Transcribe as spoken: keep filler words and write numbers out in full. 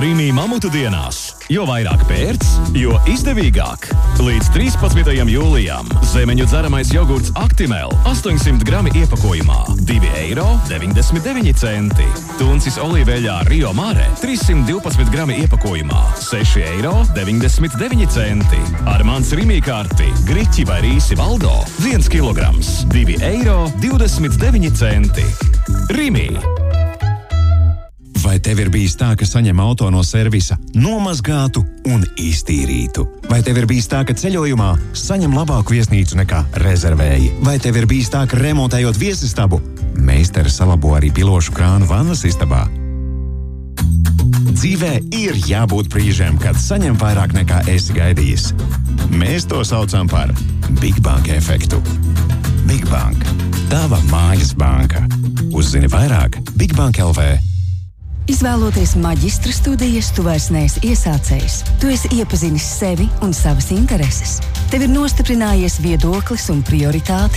Rimi mamutu dienās. Jo vairāk pērts, jo izdevīgāk. Līdz trīspadsmitajam jūlijam zemeņu dzeramais jogurts Actimel astoņsimt grami iepakojumā divi eiro deviņdesmit deviņi centi. Tuncis olīveļā Rio Mare trīssimt divpadsmit grami iepakojumā seši eiro deviņdesmit deviņi centi. Ar mans Rimi karti griķi vai rīsi Valdo viens kilograms divi eiro divdesmit deviņi centi. Rimi! Vai tev ir bijis tā, ka saņem auto no servisa nomazgātu un iztīrītu? Vai tev ir bijis tā, ka ceļojumā saņem labāku viesnīcu nekā rezervēji? Vai tev ir bijis tā, ka remontējot viesistabu meistari salabo arī pilošu krānu vannas istabā? Dzīvē ir jābūt brīžiem, kad saņem vairāk nekā esi gaidījis. Mēs to saucam par Big Bank efektu. Big Bank. Tava mājas banka. Uzzini vairāk Big Bank L V. Izvēloties maģistra studijas, tu vairs neesi iesācējs. Tu esi iepazinis sevi un savas intereses. Tev ir nostiprinājies viedoklis un prioritāte